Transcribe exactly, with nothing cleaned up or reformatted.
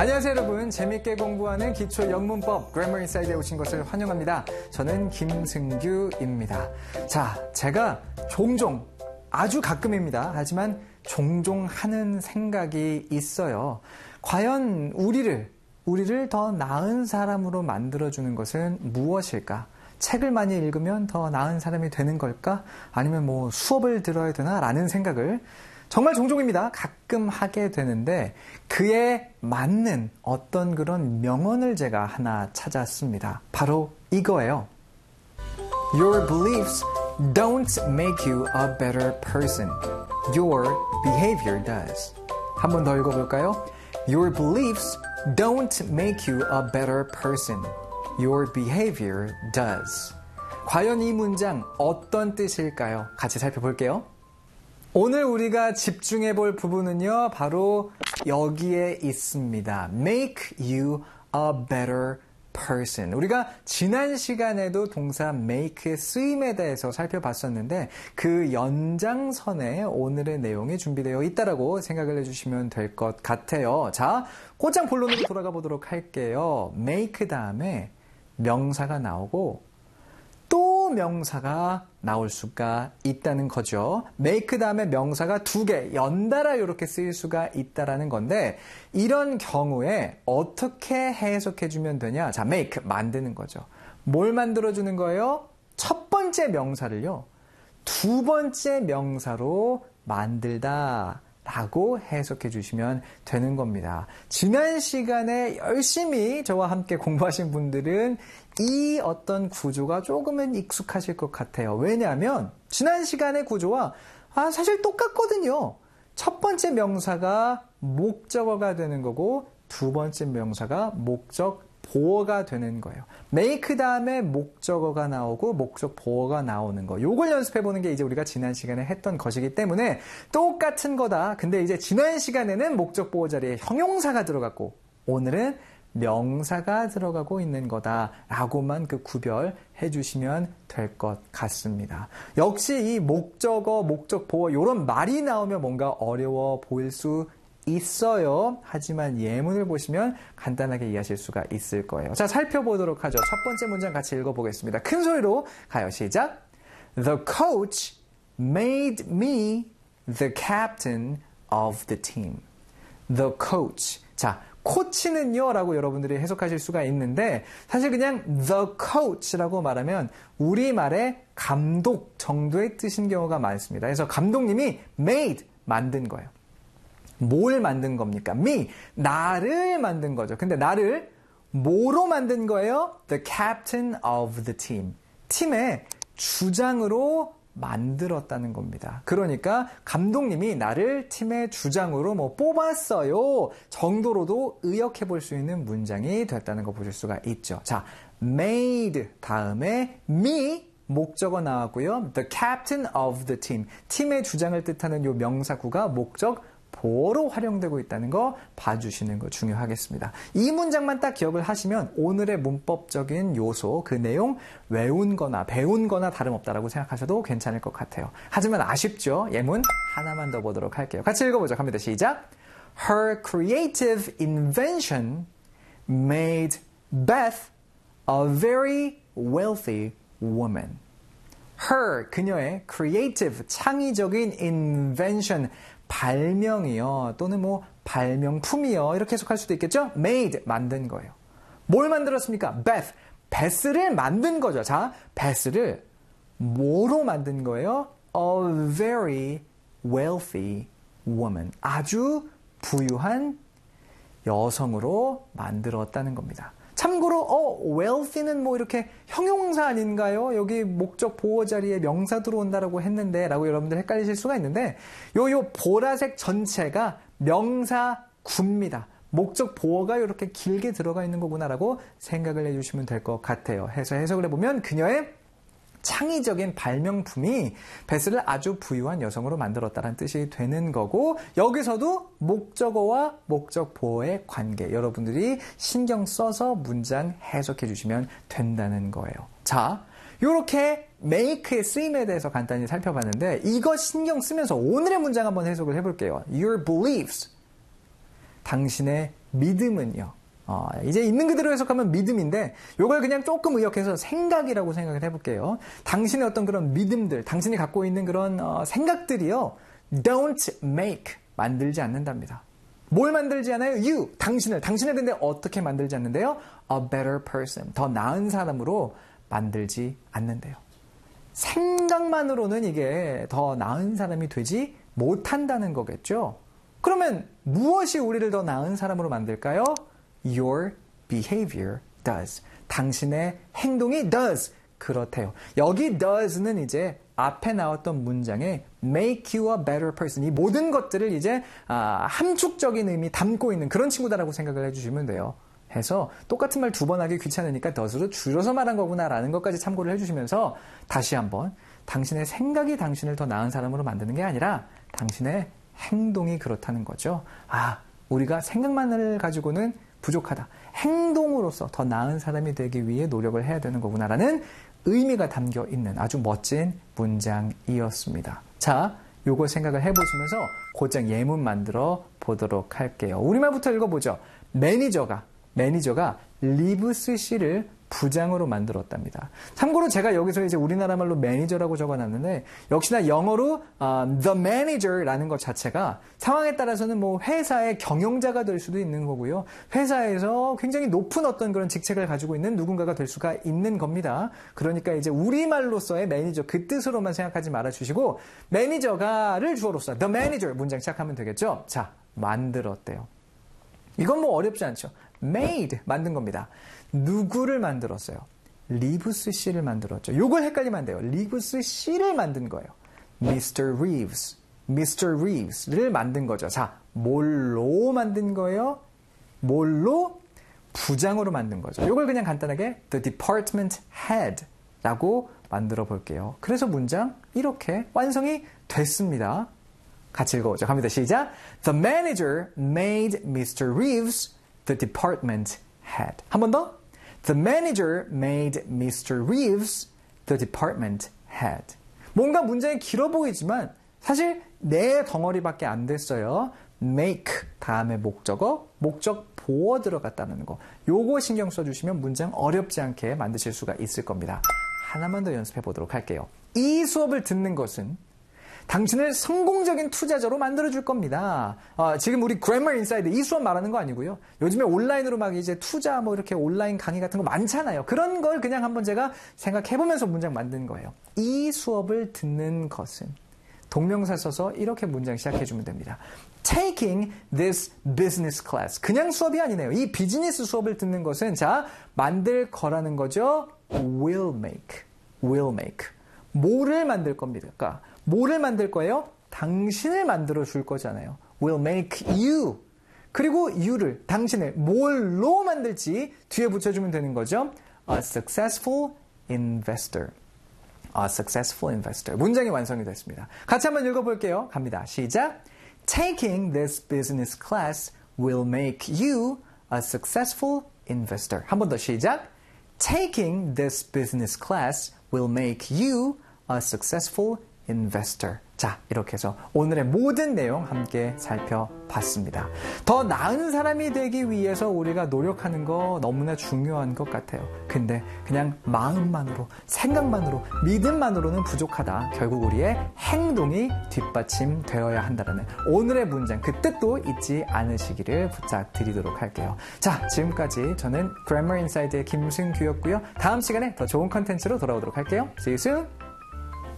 안녕하세요 여러분. 재밌게 공부하는 기초 영문법 Grammar Inside에 오신 것을 환영합니다. 저는 김승규입니다. 자, 제가 종종 아주 가끔입니다. 하지만 종종 하는 생각이 있어요. 과연 우리를 우리를 더 나은 사람으로 만들어주는 것은 무엇일까? 책을 많이 읽으면 더 나은 사람이 되는 걸까? 아니면 뭐 수업을 들어야 되나? 라는 생각을 정말 종종입니다. 가끔 하게 되는데 그에 맞는 어떤 그런 명언을 제가 하나 찾았습니다. 바로 이거예요. Your beliefs don't make you a better person. Your behavior does. 한 번 더 읽어볼까요? Your beliefs don't make you a better person. Your behavior does. 과연 이 문장 어떤 뜻일까요? 같이 살펴볼게요. 오늘 우리가 집중해 볼 부분은요, 바로 여기에 있습니다. Make you a better person. 우리가 지난 시간에도 동사 make의 쓰임에 대해서 살펴봤었는데 그 연장선에 오늘의 내용이 준비되어 있다라고 생각을 해주시면 될 것 같아요. 자, 곧장 본론으로 돌아가 보도록 할게요. make 다음에 명사가 나오고 또 명사가 나올 수가 있다는 거죠. make 다음에 명사가 두 개 연달아 이렇게 쓰일 수가 있다라는 건데 이런 경우에 어떻게 해석해주면 되냐? 자, make 만드는 거죠. 뭘 만들어주는 거예요? 첫 번째 명사를요. 두 번째 명사로 만들다 라고 해석해 주시면 되는 겁니다. 지난 시간에 열심히 저와 함께 공부하신 분들은 이 어떤 구조가 조금은 익숙하실 것 같아요. 왜냐하면 지난 시간의 구조와 아, 사실 똑같거든요. 첫 번째 명사가 목적어가 되는 거고 두 번째 명사가 목적 보어가 되는 거예요. make 다음에 목적어가 나오고 목적 보어가 나오는 거. 요걸 연습해보는 게 이제 우리가 지난 시간에 했던 것이기 때문에 똑같은 거다. 근데 이제 지난 시간에는 목적 보어 자리에 형용사가 들어갔고 오늘은 명사가 들어가고 있는 거다라고만 그 구별해 주시면 될 것 같습니다. 역시 이 목적어, 목적 보어 이런 말이 나오면 뭔가 어려워 보일 수 있어요. 하지만 예문을 보시면 간단하게 이해하실 수가 있을 거예요. 자, 살펴보도록 하죠. 첫 번째 문장 같이 읽어보겠습니다. 큰 소리로 가요. 시작. The coach made me the captain of the team. The coach. 자, 코치는요 라고 여러분들이 해석하실 수가 있는데 사실 그냥 the coach라고 말하면 우리말의 감독 정도의 뜻인 경우가 많습니다. 그래서 감독님이 made, 만든 거예요. 뭘 만든 겁니까? me, 나를 만든 거죠. 근데 나를 뭐로 만든 거예요? The captain of the team. 팀의 주장으로 만들었다는 겁니다. 그러니까 감독님이 나를 팀의 주장으로 뭐 뽑았어요 정도로도 의역해 볼 수 있는 문장이 됐다는 거 보실 수가 있죠. 자, made 다음에 me 목적어 나왔고요. The captain of the team. 팀의 주장을 뜻하는 이 명사구가 목적 보어로 활용되고 있다는 거 봐주시는 거 중요하겠습니다. 이 문장만 딱 기억을 하시면 오늘의 문법적인 요소, 그 내용 외운 거나 배운 거나 다름없다라고 생각하셔도 괜찮을 것 같아요. 하지만 아쉽죠? 예문 하나만 더 보도록 할게요. 같이 읽어보죠. 갑니다. 시작. Her creative invention made Beth a very wealthy woman. Her, 그녀의 creative, 창의적인 invention, 발명이요. 또는 뭐 발명품이요. 이렇게 해석할 수도 있겠죠? made, 만든 거예요. 뭘 만들었습니까? Beth, 베스를 만든 거죠. 자, 베스를 뭐로 만든 거예요? A very wealthy woman. 아주 부유한 여성으로 만들었다는 겁니다. 참고로 어, wealthy는 뭐 이렇게 형용사 아닌가요? 여기 목적 보호 자리에 명사 들어온다라고 했는데 라고 여러분들 헷갈리실 수가 있는데 요, 요 보라색 전체가 명사구입니다. 목적 보어가 이렇게 길게 들어가 있는 거구나라고 생각을 해주시면 될 것 같아요. 해서 해석을 해보면 그녀의 창의적인 발명품이 베스를 아주 부유한 여성으로 만들었다는 뜻이 되는 거고 여기서도 목적어와 목적 보어의 관계 여러분들이 신경 써서 문장 해석해 주시면 된다는 거예요. 자, 이렇게 make의 쓰임에 대해서 간단히 살펴봤는데 이거 신경 쓰면서 오늘의 문장 한번 해석을 해볼게요. Your beliefs, 당신의 믿음은요. 어, 이제 있는 그대로 해석하면 믿음인데 요걸 그냥 조금 의역해서 생각이라고 생각을 해볼게요. 당신의 어떤 그런 믿음들, 당신이 갖고 있는 그런 어, 생각들이요. Don't make, 만들지 않는답니다. 뭘 만들지 않아요? You, 당신을. 당신을 근데 어떻게 만들지 않는데요? A better person, 더 나은 사람으로 만들지 않는데요. 생각만으로는 이게 더 나은 사람이 되지 못한다는 거겠죠? 그러면 무엇이 우리를 더 나은 사람으로 만들까요? Your behavior does. 당신의 행동이 does. 그렇대요. 여기 does는 이제 앞에 나왔던 문장에 make you a better person. 이 모든 것들을 이제 아, 함축적인 의미 담고 있는 그런 친구다라고 생각을 해주시면 돼요. 해서 똑같은 말 두 번 하기 귀찮으니까 does로 줄여서 말한 거구나라는 것까지 참고를 해주시면서 다시 한번 당신의 생각이 당신을 더 나은 사람으로 만드는 게 아니라 당신의 행동이 그렇다는 거죠. 아, 우리가 생각만을 가지고는 부족하다. 행동으로서 더 나은 사람이 되기 위해 노력을 해야 되는 거구나라는 의미가 담겨 있는 아주 멋진 문장이었습니다. 자, 요거 생각을 해보시면서 곧장 예문 만들어 보도록 할게요. 우리말부터 읽어보죠. 매니저가 매니저가 리브스 씨를 부장으로 만들었답니다. 참고로 제가 여기서 이제 우리나라 말로 매니저라고 적어놨는데 역시나 영어로 uh, the manager라는 것 자체가 상황에 따라서는 뭐 회사의 경영자가 될 수도 있는 거고요. 회사에서 굉장히 높은 어떤 그런 직책을 가지고 있는 누군가가 될 수가 있는 겁니다. 그러니까 이제 우리말로서의 매니저 그 뜻으로만 생각하지 말아주시고 매니저가를 주어로 써 the manager 문장 시작하면 되겠죠. 자, 만들었대요. 이건 뭐 어렵지 않죠. made, 만든 겁니다. 누구를 만들었어요? 리브스 씨를 만들었죠. 요걸 헷갈리면 안 돼요. 리브스 씨를 만든 거예요. 미스터 Reeves, 미스터 Reeves를 만든 거죠. 자, 뭘로 만든 거예요? 뭘로? 부장으로 만든 거죠. 요걸 그냥 간단하게 the department head라고 만들어 볼게요. 그래서 문장 이렇게 완성이 됐습니다. 같이 읽어보죠. 갑니다. 시작. The manager made 미스터 Reeves the department head. 한 번 더. The manager made 미스터 Reeves the department head. 뭔가 문장이 길어 보이지만 사실 네 덩어리밖에 안 됐어요. make 다음에 목적어, 목적 보어 들어갔다는 거. 요거 신경 써주시면 문장 어렵지 않게 만드실 수가 있을 겁니다. 하나만 더 연습해 보도록 할게요. 이 수업을 듣는 것은 당신을 성공적인 투자자로 만들어줄 겁니다. 어, 지금 우리 Grammar Inside 이 수업 말하는 거 아니고요. 요즘에 온라인으로 막 이제 투자 뭐 이렇게 온라인 강의 같은 거 많잖아요. 그런 걸 그냥 한번 제가 생각해보면서 문장 만든 거예요. 이 수업을 듣는 것은 동명사 써서 이렇게 문장 시작해주면 됩니다. Taking this business class. 그냥 수업이 아니네요. 이 비즈니스 수업을 듣는 것은 자, 만들 거라는 거죠. Will make. Will make. 뭐를 만들 겁니까? 뭐를 만들 거예요? 당신을 만들어 줄 거잖아요. Will make you. 그리고 you를, 당신을 뭘로 만들지 뒤에 붙여주면 되는 거죠. A successful investor. A successful investor. 문장이 완성이 됐습니다. 같이 한번 읽어볼게요. 갑니다. 시작. Taking this business class will make you a successful investor. 한 번 더 시작. Taking this business class will make you a successful investor. 자, 이렇게 해서 오늘의 모든 내용 함께 살펴봤습니다. 더 나은 사람이 되기 위해서 우리가 노력하는 거 너무나 중요한 것 같아요. 근데 그냥 마음만으로, 생각만으로, 믿음만으로는 부족하다. 결국 우리의 행동이 뒷받침되어야 한다는 오늘의 문장, 그 뜻도 잊지 않으시기를 부탁드리도록 할게요. 자, 지금까지 저는 Grammar Inside의 김승규였고요. 다음 시간에 더 좋은 컨텐츠로 돌아오도록 할게요. See you soon!